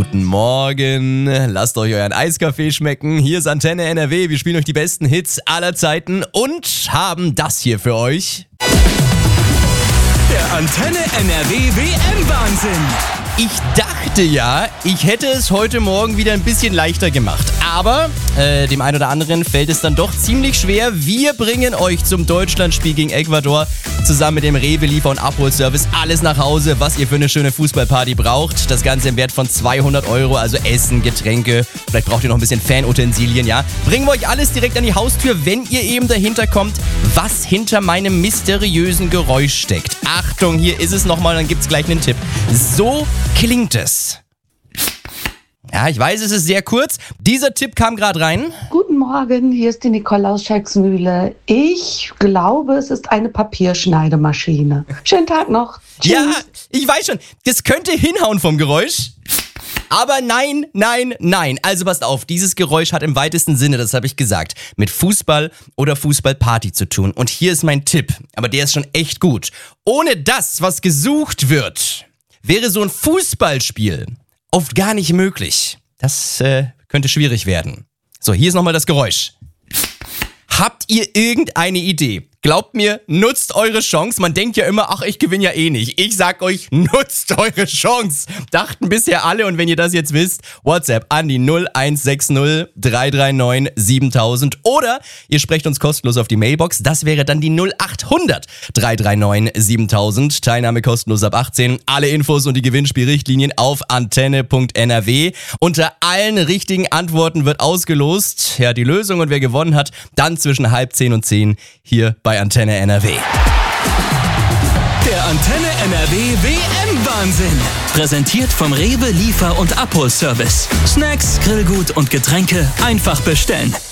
Guten Morgen, lasst euch euren Eiskaffee schmecken. Hier ist Antenne NRW, wir spielen euch die besten Hits aller Zeiten und haben das hier für euch. Der Antenne NRW WM-Wahnsinn. Ich dachte ja, ich hätte es heute Morgen wieder ein bisschen leichter gemacht. Aber dem einen oder anderen fällt es dann doch ziemlich schwer. Wir bringen euch zum Deutschlandspiel gegen Ecuador zusammen mit dem Rewe Liefer- und Abholservice alles nach Hause, was ihr für eine schöne Fußballparty braucht. Das Ganze im Wert von 200 €, also Essen, Getränke, vielleicht braucht ihr noch ein bisschen Fanutensilien, ja. Bringen wir euch alles direkt an die Haustür, wenn ihr eben dahinter kommt, was hinter meinem mysteriösen Geräusch steckt. Achtung, hier ist es nochmal, dann gibt's gleich einen Tipp. So klingt es. Ja, ich weiß, es ist sehr kurz. Dieser Tipp kam gerade rein. Guten Morgen, hier ist die Nicole aus Schalksmühle. Ich glaube, es ist eine Papierschneidemaschine. Schönen Tag noch. Tschüss. Ja, ich weiß schon, das könnte hinhauen vom Geräusch. Aber nein. Also passt auf, dieses Geräusch hat im weitesten Sinne, das habe ich gesagt, mit Fußball oder Fußballparty zu tun. Und hier ist mein Tipp, aber der ist schon echt gut. Ohne das, was gesucht wird, wäre so ein Fußballspiel oft gar nicht möglich. Das könnte schwierig werden. So, hier ist nochmal das Geräusch. Habt ihr irgendeine Idee? Glaubt mir, nutzt eure Chance. Man denkt ja immer, ach, ich gewinne ja eh nicht. Ich sag euch, nutzt eure Chance. Dachten bisher alle, und wenn ihr das jetzt wisst, WhatsApp an die 0160 339 7000 oder ihr sprecht uns kostenlos auf die Mailbox. Das wäre dann die 0800 339 7000. Teilnahme kostenlos ab 18. Alle Infos und die Gewinnspielrichtlinien auf antenne.nrw. Unter allen richtigen Antworten wird ausgelost. Ja, die Lösung und wer gewonnen hat, dann zwischen 9:30 und 10 hier bei Antenne NRW. Der Antenne NRW WM-Wahnsinn. Präsentiert vom Rewe Liefer- und Abholservice. Snacks, Grillgut und Getränke einfach bestellen.